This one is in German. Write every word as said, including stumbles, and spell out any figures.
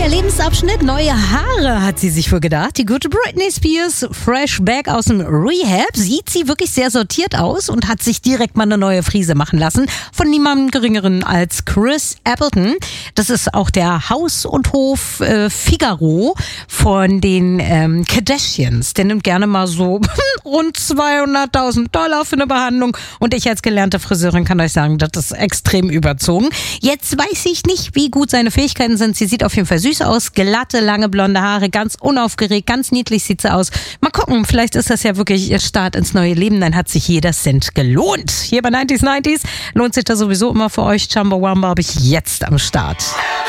Neuer Lebensabschnitt, neue Haare, hat sie sich wohl gedacht. Die gute Britney Spears, fresh back aus dem Rehab, sieht sie wirklich sehr sortiert aus und hat sich direkt mal eine neue Frise machen lassen von niemandem Geringeren als Chris Appleton. Das ist auch der Haus- und Hof äh, Figaro von den ähm, Kardashians. Der nimmt gerne mal so rund zweihunderttausend Dollar für eine Behandlung und ich als gelernte Friseurin kann euch sagen, das ist extrem überzogen. Jetzt weiß ich nicht, wie gut seine Fähigkeiten sind. Sie sieht auf jeden Fall süß aus, glatte, lange blonde Haare, ganz unaufgeregt, ganz niedlich sieht sie aus. Mal gucken, vielleicht ist das ja wirklich ihr Start ins neue Leben, dann hat sich jeder Cent gelohnt. Hier bei neunzig neunzig lohnt sich das sowieso immer für euch. Chumbawamba habe ich jetzt am Start.